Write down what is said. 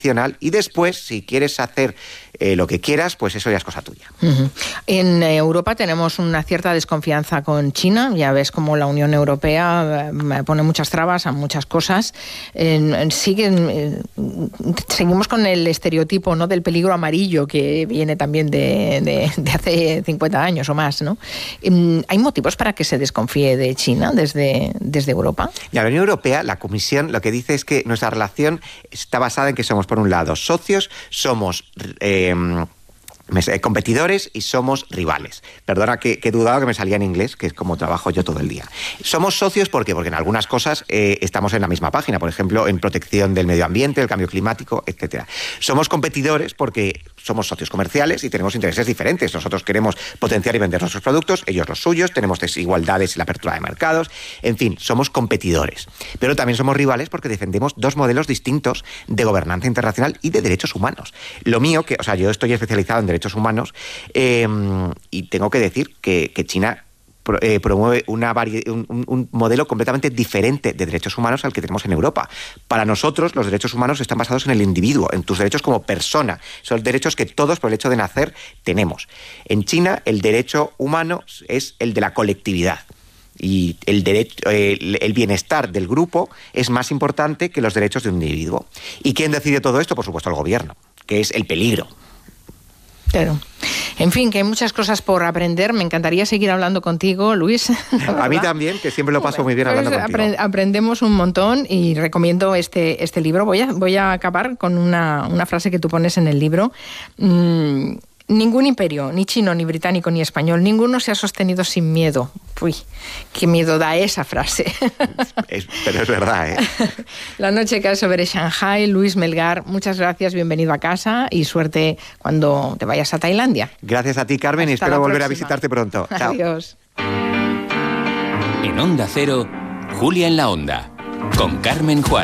y después, si quieres hacer lo que quieras, pues eso ya es cosa tuya. Uh-huh. En Europa tenemos una cierta desconfianza con China. Ya ves cómo la Unión Europea pone muchas trabas a muchas cosas. Seguimos con el estereotipo, ¿no?, del peligro amarillo que viene también de hace 50 años o más, ¿no? ¿Hay motivos para que se desconfíe de China desde Europa? Ya, la Unión Europea, la Comisión, lo que dice es que nuestra relación está basada en que somos, por un lado, socios, somos competidores y somos rivales. Perdona que he dudado que me salía en inglés, que es como trabajo yo todo el día. Somos socios porque en algunas cosas estamos en la misma página, por ejemplo, en protección del medio ambiente, el cambio climático, etcétera. Somos competidores porque somos socios comerciales y tenemos intereses diferentes. Nosotros queremos potenciar y vender nuestros productos, ellos los suyos, tenemos desigualdades en la apertura de mercados, en fin, somos competidores. Pero también somos rivales porque defendemos dos modelos distintos de gobernanza internacional y de derechos humanos. Lo mío, yo estoy especializado en derechos humanos y tengo que decir que China promueve un modelo completamente diferente de derechos humanos al que tenemos en Europa. Para nosotros, los derechos humanos están basados en el individuo, en tus derechos como persona. Son derechos que todos, por el hecho de nacer, tenemos. En China, el derecho humano es el de la colectividad. Y el bienestar del grupo es más importante que los derechos de un individuo. ¿Y quién decide todo esto? Por supuesto, el gobierno, que es el peligro. Claro. En fin, que hay muchas cosas por aprender. Me encantaría seguir hablando contigo, Luis. A mí también, que siempre lo paso muy bien hablando contigo. Aprendemos un montón y recomiendo este libro. Voy a acabar con una frase que tú pones en el libro. Ningún imperio, ni chino, ni británico, ni español, ninguno se ha sostenido sin miedo. Uy, qué miedo da esa frase. Pero es verdad, ¿eh? La noche cae sobre Shanghái. Luis Melgar, muchas gracias, bienvenido a casa y suerte cuando te vayas a Tailandia. Gracias a ti, Carmen, y espero volver a visitarte pronto. Chao. Adiós. En Onda Cero, Julia en la Onda, con Carmen Juárez.